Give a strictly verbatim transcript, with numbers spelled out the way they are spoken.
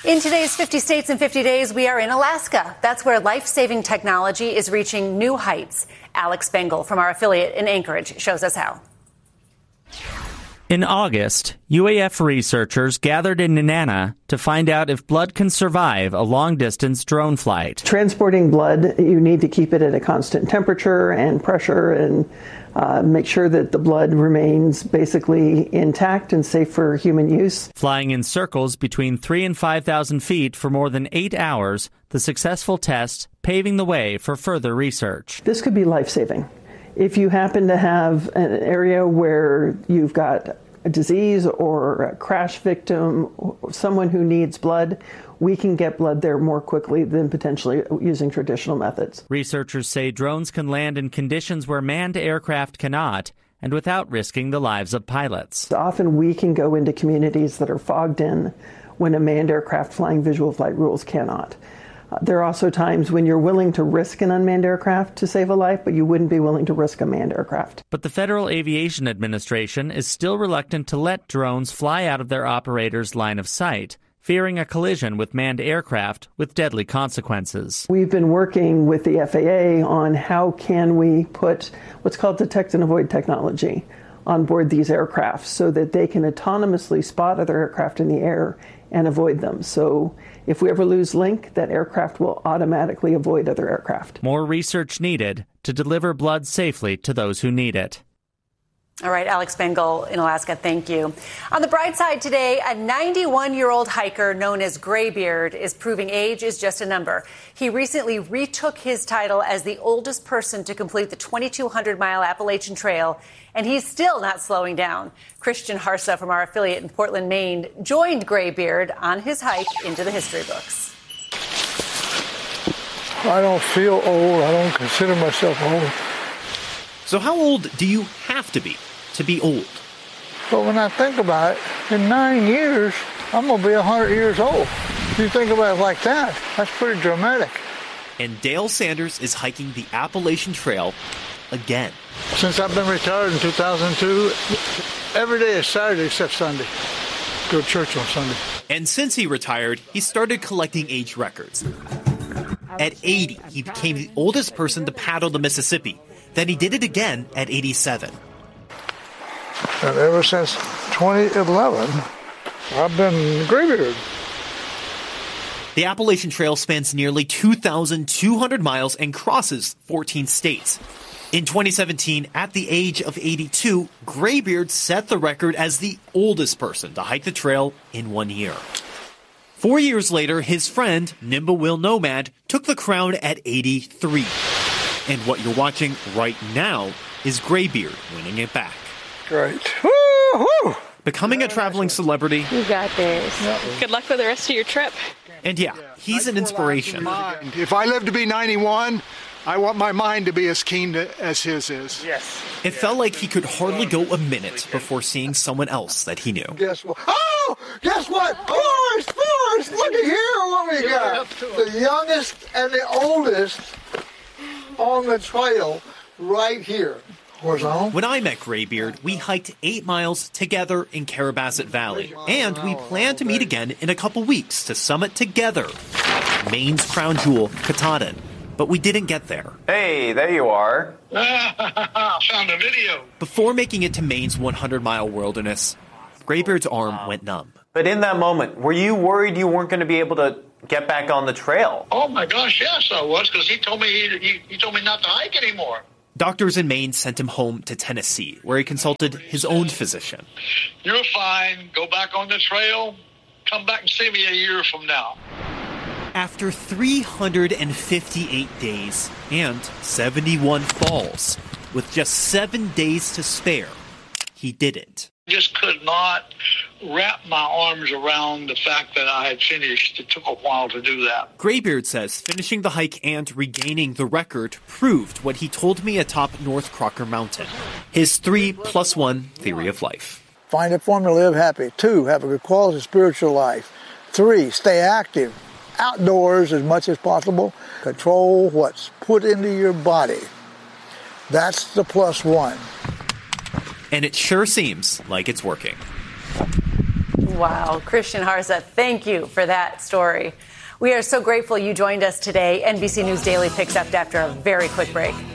In today's fifty States in fifty days, we are in Alaska. That's where life-saving technology is reaching new heights. Alex Bengal from our affiliate in Anchorage shows us how. In August, U A F researchers gathered in Nenana to find out if blood can survive a long-distance drone flight. Transporting blood, you need to keep it at a constant temperature and pressure and uh, make sure that the blood remains basically intact and safe for human use. Flying in circles between three and five thousand feet for more than eight hours, the successful test paving the way for further research. This could be life-saving. If you happen to have an area where you've got a disease or a crash victim, someone who needs blood, we can get blood there more quickly than potentially using traditional methods. Researchers say drones can land in conditions where manned aircraft cannot, and without risking the lives of pilots. Often we can go into communities that are fogged in when a manned aircraft flying visual flight rules cannot. Uh, there are also times when you're willing to risk an unmanned aircraft to save a life, but you wouldn't be willing to risk a manned aircraft. But the Federal Aviation Administration is still reluctant to let drones fly out of their operators' line of sight, fearing a collision with manned aircraft with deadly consequences. We've been working with the F A A on how can we put what's called detect and avoid technology on board these aircraft so that they can autonomously spot other aircraft in the air and avoid them. So if we ever lose link, that aircraft will automatically avoid other aircraft. More research needed to deliver blood safely to those who need it. All right, Alex Bengal in Alaska, thank you. On the bright side today, a ninety-one-year-old hiker known as Graybeard is proving age is just a number. He recently retook his title as the oldest person to complete the twenty-two hundred mile Appalachian Trail, and he's still not slowing down. Christian Harsa from our affiliate in Portland, Maine, joined Graybeard on his hike into the history books. I don't feel old. I don't consider myself old. So how old do you have to be to be old? But when I think about it, in nine years, I'm going to be one hundred years old. If you think about it like that, that's pretty dramatic. And Dale Sanders is hiking the Appalachian Trail again. Since I've been retired in two thousand two, every day is Saturday except Sunday. Go to church on Sunday. And since he retired, he started collecting age records. At eighty, he became the oldest person to paddle the Mississippi. Then he did it again at eighty-seven. And ever since twenty eleven, I've been Graybeard. The Appalachian Trail spans nearly two thousand two hundred miles and crosses fourteen states. In twenty seventeen, at the age of eighty-two, Graybeard set the record as the oldest person to hike the trail in one year. Four years later, his friend, Nimbawil Nomad, took the crown at eighty-three. And what you're watching right now is Graybeard winning it back. Great. Woo-hoo! Becoming a traveling celebrity. You got this. Good luck with the rest of your trip. And yeah, he's an inspiration. If I live to be ninety-one, I want my mind to be as keen to, as his is. Yes. It felt like he could hardly go a minute before seeing someone else that he knew. Guess what? Oh! Guess what? Forrest! Forrest! Look at here what we got. The youngest and the oldest on the trail right here. Horizontal. When I met Graybeard, we hiked eight miles together in Carrabassett Valley. And we plan to meet again in a couple weeks to summit together Maine's crown jewel, Katahdin. But we didn't get there. Hey, there you are. Found a video. Before making it to Maine's hundred mile wilderness, Graybeard's arm went numb. But in that moment, were you worried you weren't going to be able to get back on the trail? Oh my gosh, yes, I was, because he told me he, he, he told me not to hike anymore. Doctors in Maine sent him home to Tennessee, where he consulted his own physician. You're fine. Go back on the trail. Come back and see me a year from now. After three hundred fifty-eight days and seventy-one falls, with just seven days to spare, he did it. Just could not wrap my arms around the fact that I had finished. It took a while to do that. Graybeard says finishing the hike and regaining the record proved what he told me atop North Crocker Mountain. His three plus one theory of life. Find a form to live happy. Two, have a good quality spiritual life. Three, stay active. Outdoors as much as possible. Control what's put into your body. That's the plus one. And it sure seems like it's working. Wow. Christian Harza, thank you for that story. We are so grateful you joined us today. N B C News Daily picks up after a very quick break.